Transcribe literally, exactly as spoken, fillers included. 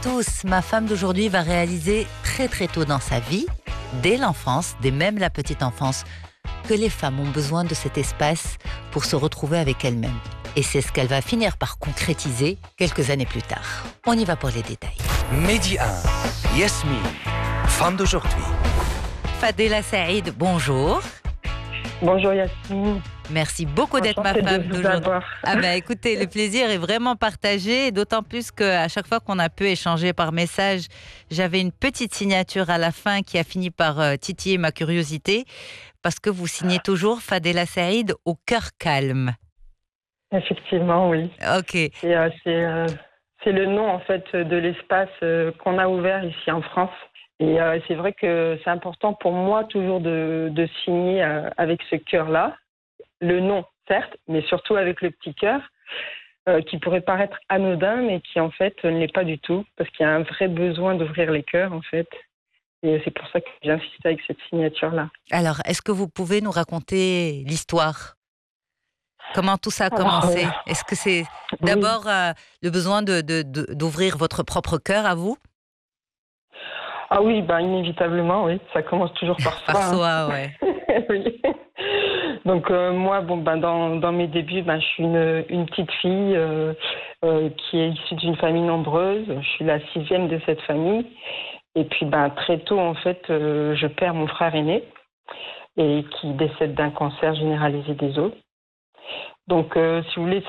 tous, ma femme d'aujourd'hui va réaliser très très tôt dans sa vie, dès l'enfance, dès même la petite enfance, que les femmes ont besoin de cet espace pour se retrouver avec elles-mêmes. Et c'est ce qu'elle va finir par concrétiser quelques années plus tard. On y va pour les détails. Midi un, Yasmine, femme d'aujourd'hui. Fadela Saïd, bonjour. Bonjour Yasmine. Merci beaucoup d'être ma Enchantée femme de vous d'aujourd'hui. avoir. Ah ben écoutez, le plaisir est vraiment partagé, et d'autant plus qu'à chaque fois qu'on a pu échanger par message, j'avais une petite signature à la fin qui a fini par euh, titiller ma curiosité, parce que vous signez toujours Fadela Saïd au cœur calme. Effectivement, oui. Ok. C'est, euh, c'est, euh, c'est le nom en fait de l'espace euh, qu'on a ouvert ici en France. Et euh, c'est vrai que c'est important pour moi toujours de, de signer euh, avec ce cœur-là. Le nom, certes, mais surtout avec le petit cœur, euh, qui pourrait paraître anodin, mais qui en fait ne l'est pas du tout, parce qu'il y a un vrai besoin d'ouvrir les cœurs en fait. Et c'est pour ça que j'insiste avec cette signature-là. Alors, est-ce que vous pouvez nous raconter l'histoire ? Comment tout ça a Alors, commencé ? euh, Est-ce que c'est oui. d'abord euh, le besoin de, de, de- d'ouvrir votre propre cœur à vous ? Ah oui, bah inévitablement, oui. Ça commence toujours par soi. Par hein. soi, ouais. Oui. Donc euh, moi, bon, ben, dans, dans mes débuts, ben, je suis une, une petite fille euh, euh, qui est issue d'une famille nombreuse. Je suis la sixième de cette famille. Et puis ben, très tôt, en fait, euh, je perds mon frère aîné et qui décède d'un cancer généralisé des os. Donc, euh, si vous voulez,